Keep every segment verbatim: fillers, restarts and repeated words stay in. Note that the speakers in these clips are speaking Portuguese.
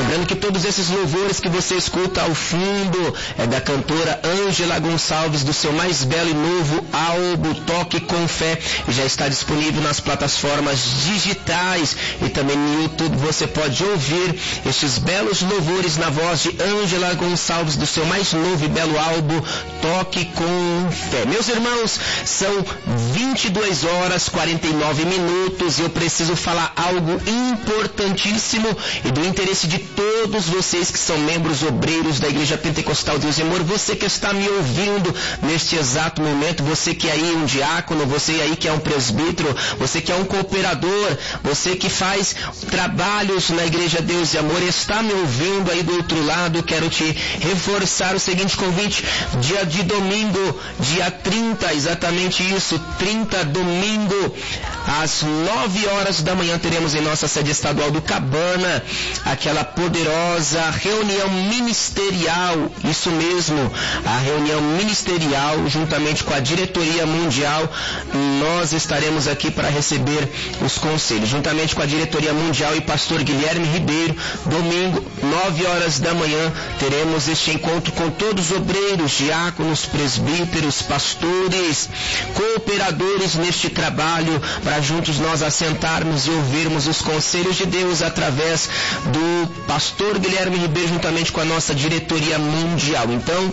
Lembrando que todos esses louvores que você escuta ao fundo é da cantora Ângela Gonçalves, do seu mais belo e novo álbum Toque com Fé, e já está disponível nas plataformas digitais e também no YouTube. Você pode ouvir estes belos louvores na voz de Ângela Gonçalves, do seu mais novo e belo álbum Toque com Fé. Meus irmãos, são vinte e duas horas e quarenta e nove minutos e eu preciso falar algo importantíssimo e do interesse de todos vocês que são membros obreiros da Igreja Pentecostal Deus e Amor. Você que está me ouvindo neste exato momento, você que é aí um diácono, você aí que é um presbítero, você que é um cooperador, você que faz trabalhos na Igreja Deus e Amor, está me ouvindo aí do outro lado, quero te reforçar o seguinte convite: dia de domingo, dia trinta, exatamente isso, trinta, domingo, às nove horas da manhã, teremos em nossa sede estadual do Cabana aquela poderosa reunião ministerial, isso mesmo, a reunião ministerial, juntamente com a diretoria mundial. Nós estaremos aqui para receber os conselhos, juntamente com a diretoria mundial e pastor Guilherme Ribeiro. Domingo, nove horas da manhã, teremos este encontro com todos os obreiros, diáconos, presbíteros, pastores, cooperadores neste trabalho, para juntos nós assentarmos e ouvirmos os conselhos de Deus através do pastor Guilherme Ribeiro, juntamente com a nossa diretoria mundial. Então,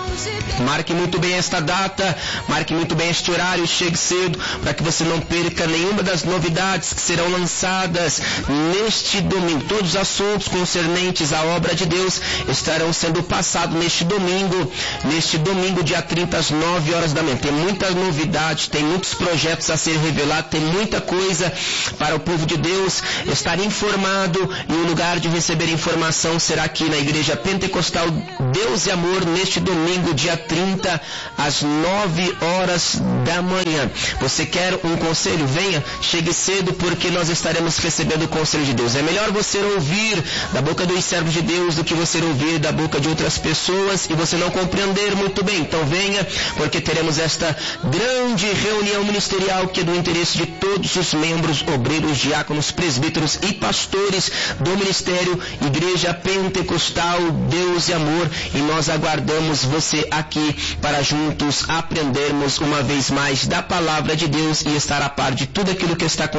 marque muito bem esta data, marque muito bem este horário, chegue cedo para que você não perca nenhuma das novidades que serão lançadas neste domingo. Todos os assuntos concernentes à obra de Deus estarão sendo passados neste domingo, neste domingo, dia trinta, às nove horas da manhã. Tem muita novidade, tem muitos projetos a ser revelados, tem muita coisa para o povo de Deus estar informado, e o lugar de receber informação será aqui na Igreja Pentecostal Deus e Amor, neste domingo, dia trinta, às nove horas da manhã. Você quer um conselho? Venha, chegue cedo, porque nós estaremos recebendo o conselho de Deus. É melhor você ouvir da boca dos servos de Deus do que você ouvir da boca de outras pessoas e você não compreender muito bem. Então venha, porque teremos esta grande reunião ministerial que é do interesse de todos os membros, obreiros, diáconos, presbíteros e pastores do ministério Igreja Pentecostal Deus e Amor, e nós aguardamos você aqui para juntos aprendermos uma vez mais da palavra de Deus e estar a par de tudo aquilo que está acontecendo